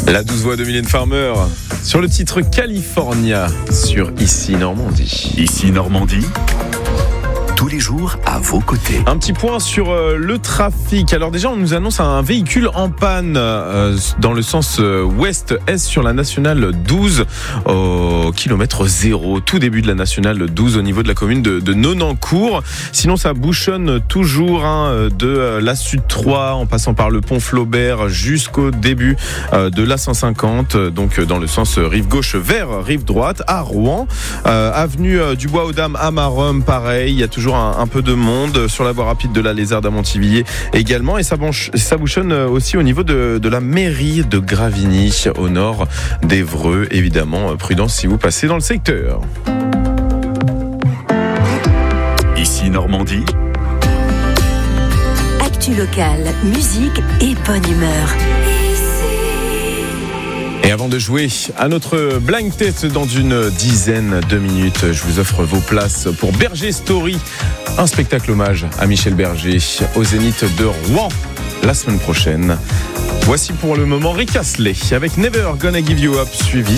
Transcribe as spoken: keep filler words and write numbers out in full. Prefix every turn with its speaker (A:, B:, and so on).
A: La douce voix de Mylène Farmer sur le titre California sur Ici Normandie.
B: Ici Normandie, tous les jours à vos côtés.
A: Un petit point sur euh, le trafic. Alors déjà, on nous annonce un véhicule en panne euh, dans le sens euh, ouest-est sur la nationale douze au kilomètre zéro, tout début de la nationale douze au niveau de la commune de, de Nonancourt. Sinon, ça bouchonne toujours hein, de euh, la Sud trois en passant par le pont Flaubert jusqu'au début euh, de la cent cinquante, donc dans le sens rive gauche vers rive droite à Rouen. Euh, avenue euh, du Bois aux Dames à Marum, pareil, il y a toujours Un, un peu de monde sur la voie rapide de la Lézarde à Montivilliers également, et ça, bonche, ça bouchonne aussi au niveau de, de la mairie de Gravigny au nord d'Évreux. Évidemment, prudence si vous passez dans le secteur.
B: Ici Normandie,
C: actu locale, musique et bonne humeur.
A: Et avant de jouer à notre blind test dans une dizaine de minutes, je vous offre vos places pour Berger Story, un spectacle hommage à Michel Berger au Zénith de Rouen la semaine prochaine. Voici pour le moment Rick Astley avec Never Gonna Give You Up, suivi